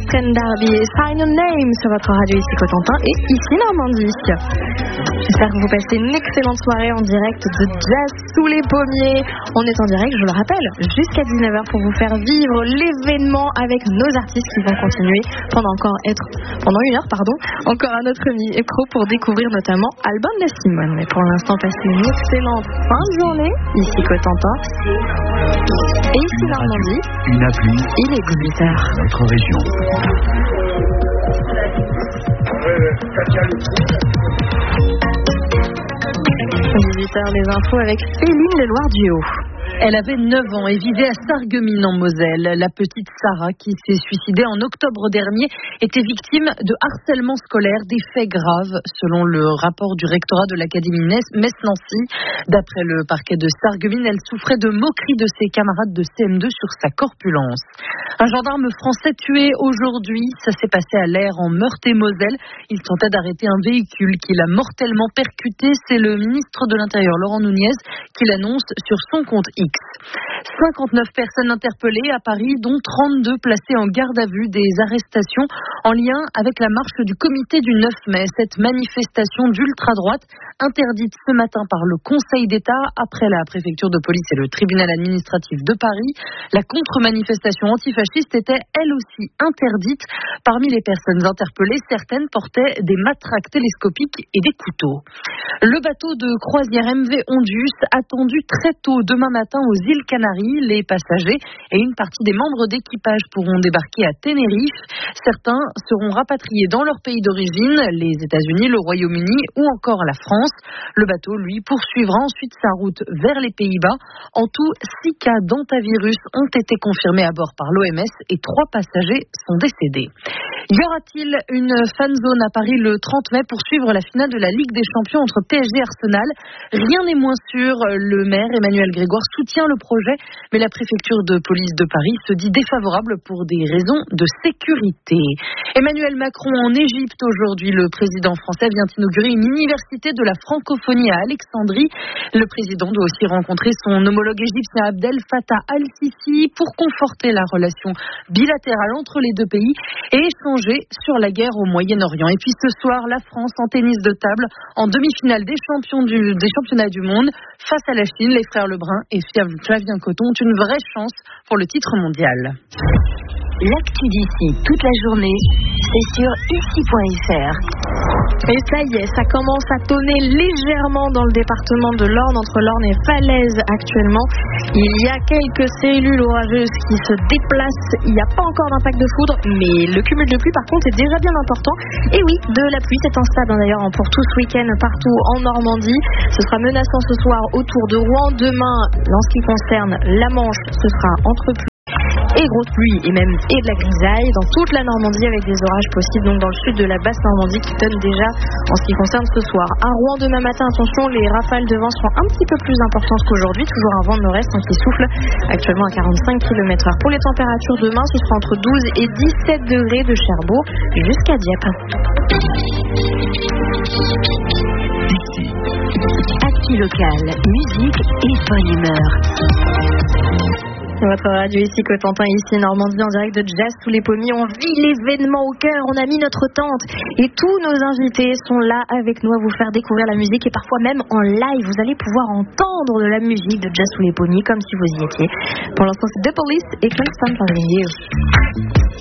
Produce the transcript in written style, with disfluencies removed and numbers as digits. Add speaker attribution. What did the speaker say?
Speaker 1: Western Derby et Sign a Name sur votre radio ici Cotentin et ici Normandie. J'espère que vous passez une excellente soirée en direct de Jazz sous les pommiers. On est en direct, je le rappelle, jusqu'à 19h pour vous faire vivre l'événement avec nos artistes qui vont continuer pendant une heure, encore à notre micro pour découvrir notamment Alban de Simone. Mais pour l'instant, passez une excellente fin de journée ici Cotentin et ici Normandie.
Speaker 2: Une appli.
Speaker 1: Il est 18h.
Speaker 2: Notre région.
Speaker 1: 18h, les infos avec Céline Leloir-Duhaut.
Speaker 3: Elle avait 9 ans et vivait à Sarreguemines en Moselle. La petite Sarah, qui s'est suicidée en octobre dernier, était victime de harcèlement scolaire, des faits graves, selon le rapport du rectorat de l'Académie Metz-Nancy. D'après le parquet de Sarreguemines, elle souffrait de moqueries de ses camarades de CM2 sur sa corpulence. Un gendarme français tué aujourd'hui, ça s'est passé à l'Aire en Meurthe-et-Moselle. Il tentait d'arrêter un véhicule qui l'a mortellement percuté. C'est le ministre de l'Intérieur, Laurent Nunez, qui l'annonce sur son compte X. 59 personnes interpellées à Paris, dont 32 placées en garde à vue, des arrestations en lien avec la marche du comité du 9 mai. Cette manifestation d'ultra-droite interdite ce matin par le Conseil d'État après la préfecture de police et le tribunal administratif de Paris. La contre-manifestation antifasciste était elle aussi interdite. Parmi les personnes interpellées, certaines portaient des matraques télescopiques et des couteaux. Le bateau de croisière MV Ondus, attendu très tôt demain matin aux îles Canaries. Les passagers et une partie des membres d'équipage pourront débarquer à Tenerife. Certains seront rapatriés dans leur pays d'origine, les États-Unis, le Royaume-Uni ou encore la France. Le bateau, lui, poursuivra ensuite sa route vers les Pays-Bas. En tout, 6 cas d'hantavirus ont été confirmés à bord par l'OMS et 3 passagers sont décédés. Y aura-t-il une fan zone à Paris le 30 mai pour suivre la finale de la Ligue des Champions entre PSG et Arsenal? Rien n'est moins sûr. Le maire Emmanuel Grégoire soutient le projet, mais la préfecture de police de Paris se dit défavorable pour des raisons de sécurité. Emmanuel Macron en Égypte aujourd'hui. Le président français vient inaugurer une université de la francophonie à Alexandrie. Le président doit aussi rencontrer son homologue égyptien Abdel Fattah al-Sisi pour conforter la relation bilatérale entre les deux pays et échanger sur la guerre au Moyen-Orient. Et puis ce soir, la France en tennis de table en demi-finale des championnats du monde face à la Chine. Les frères Lebrun et Flavien Coton ont une vraie chance pour le titre mondial.
Speaker 4: L'actu d'ici toute la journée, c'est sur ici.fr.
Speaker 1: Et ça y est, ça commence à tonner légèrement dans le département de l'Orne, entre l'Orne et Falaise actuellement. Il y a quelques cellules orageuses qui se déplacent. Il n'y a pas encore d'impact de foudre, mais le cumul de pluie par contre est déjà bien important. Et oui, de la pluie, c'est instable d'ailleurs pour tout ce week-end partout en Normandie. Ce sera menaçant ce soir autour de Rouen. Demain, en ce qui concerne la Manche, ce sera entre pluie et grosse pluie et de la grisaille dans toute la Normandie avec des orages possibles donc dans le sud de la basse Normandie qui donne déjà en ce qui concerne ce soir. À Rouen demain matin, attention, les rafales de vent seront un petit peu plus importantes qu'aujourd'hui, toujours un vent de nord-est qui souffle actuellement à 45 km/h. Pour les températures demain, ce sera entre 12 et 17 degrés de Cherbourg jusqu'à Dieppe.
Speaker 4: Actu locale, musique et bonne humeur.
Speaker 1: Votre radio ici Cotentin, ici Normandie, en direct de Jazz sous les pommiers. On vit l'événement au cœur, on a mis notre tente et tous nos invités sont là avec nous à vous faire découvrir la musique et parfois même en live. Vous allez pouvoir entendre de la musique de Jazz sous les pommiers comme si vous y étiez. Pour l'instant, c'est The Police et Kingston Loving You.